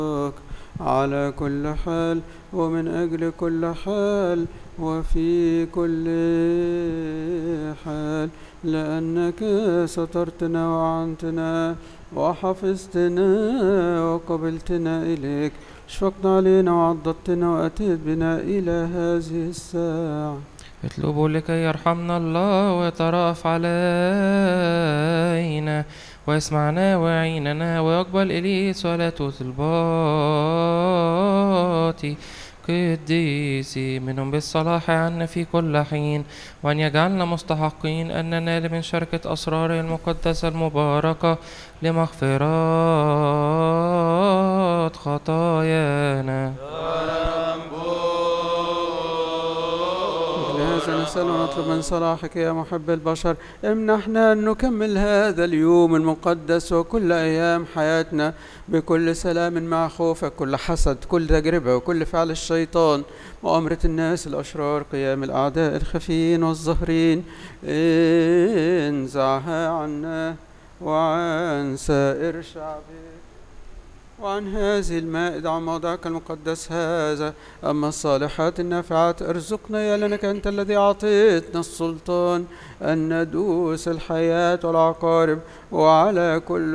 على كل حال ومن أجل كل حال وفي كل حال، لأنك سترتنا وعنتنا وحفظتنا وقبلتنا إليك، اشفقت علينا وعضدتنا وأتيت بنا إلى هذه الساعة. اطلبوا لكي يرحمنا الله ويترأف علينا ويسمعنا ويعيننا ويقبل إليه صلاة طلبات قديسي منهم بالصلاح عنا في كل حين، وأن يجعلنا مستحقين أن ننال من شركة أسراره المقدسة المباركة لمغفرات خطايانا. لهذا نسأل ونطلب من صلاحك يا محب البشر، امنحنا أن نكمل هذا اليوم المقدس وكل أيام حياتنا بكل سلام مع خوفك، كل حسد، كل تجربة، وكل فعل الشيطان، مؤامرة الناس الأشرار، قيام الأعداء الخفيين والظاهرين، انزعها عنا وعن سائر شعبك وعن هذه المائدة عن موضعك المقدس هذا. أما الصالحات النافعات ارزقنا يا لأنك أنت الذي أعطيتنا السلطان أن ندوس الحياة والعقارب وعلى كل